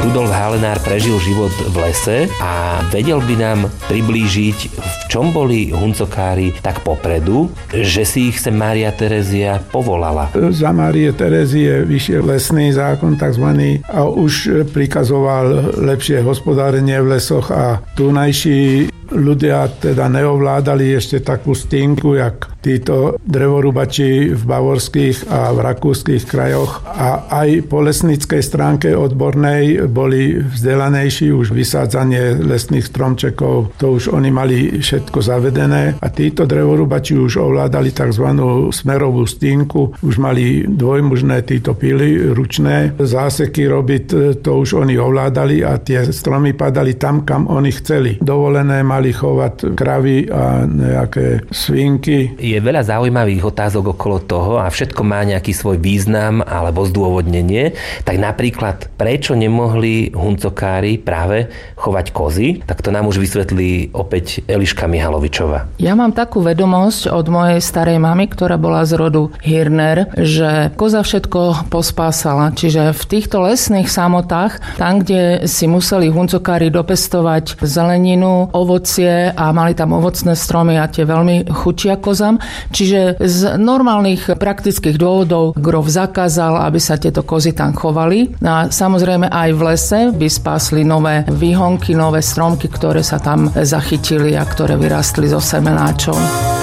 Rudolf Halenár prežil život v lese a vedel by nám priblížiť, v čom boli huncokári tak popredu, že si ich sem Mária Terézia povolala. Za Márie Terézie vyšiel lesný zákon takzvaný a už prikazoval lepšie hospodárenie v lesoch a tunajší ľudia teda neovládali ešte takú stínku, jak títo drevorúbači v bavorských a v rakúskych krajoch. A aj po lesníckej stránke odbornej boli vzdelanejší, už vysádzanie lesných stromčekov, to už oni mali všetko zavedené. A títo drevorúbači už ovládali tzv. Smerovú stínku, už mali dvojmužné títo pily ručné. Záseky robiť, to už oni ovládali a tie stromy padali tam, kam oni chceli. Dovolené mali chovať kravy a nejaké svinky. Je veľa zaujímavých otázok okolo toho a všetko má nejaký svoj význam alebo zdôvodnenie. Tak napríklad, prečo nemohli huncokári práve chovať kozy? Tak to nám už vysvetlí opäť Eliška Mihalovičová. Ja mám takú vedomosť od mojej starej mamy, ktorá bola z rodu Hirner, že koza všetko pospásala. Čiže v týchto lesných samotách, tam, kde si museli huncokári dopestovať zeleninu, ovocie a mali tam ovocné stromy a tie veľmi chutia kozám. Čiže z normálnych praktických dôvodov grof zakázal, aby sa tieto kozy tam chovali. A samozrejme aj v lese vyspásli nové výhonky, nové stromky, ktoré sa tam zachytili a ktoré vyrastli zo semenáčov.